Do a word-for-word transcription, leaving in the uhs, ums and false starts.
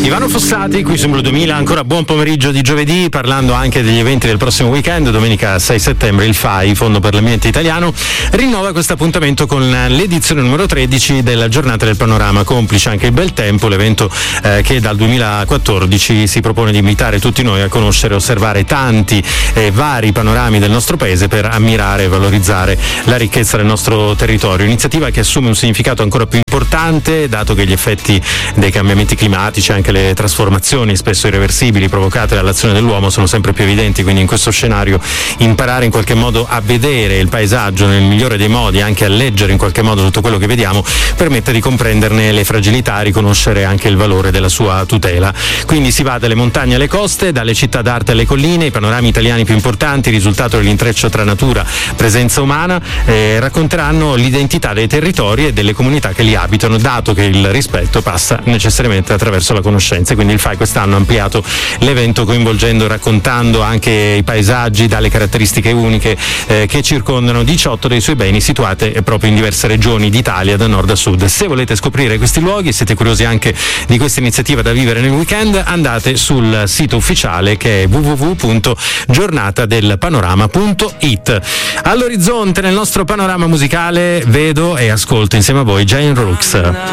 Ivano Fossati qui su Blu duemila, ancora buon pomeriggio di giovedì, parlando anche degli eventi del prossimo weekend. Domenica sei settembre il F A I, Fondo per l'Ambiente Italiano, rinnova questo appuntamento con l'edizione numero tredici della Giornata del Panorama, complice anche il bel tempo, l'evento eh, che dal duemilaquattordici si propone di invitare tutti noi a conoscere e osservare tanti e vari panorami del nostro paese per ammirare e valorizzare la ricchezza del nostro territorio. Iniziativa che assume un significato ancora più importante, dato che gli effetti dei cambiamenti climatici, anche le trasformazioni spesso irreversibili provocate dall'azione dell'uomo sono sempre più evidenti, quindi in questo scenario imparare in qualche modo a vedere il paesaggio nel migliore dei modi, anche a leggere in qualche modo tutto quello che vediamo, permette di comprenderne le fragilità, riconoscere anche il valore della sua tutela. Quindi si va dalle montagne alle coste, dalle città d'arte alle colline, i panorami italiani più importanti, risultato dell'intreccio tra natura, presenza umana, eh, racconteranno l'identità dei territori e delle comunità che li abitano, dato che il rispetto passa necessariamente attraverso la conoscenza. Quindi il F A I quest'anno ha ampliato l'evento coinvolgendo e raccontando anche i paesaggi dalle caratteristiche uniche eh, che circondano diciotto dei suoi beni, situate proprio in diverse regioni d'Italia da nord a sud. Se volete scoprire questi luoghi, siete curiosi anche di questa iniziativa da vivere nel weekend, andate sul sito ufficiale che è w w w punto giornatadelpanorama punto i t. All'orizzonte nel nostro panorama musicale vedo e ascolto insieme a voi Giant Rooks.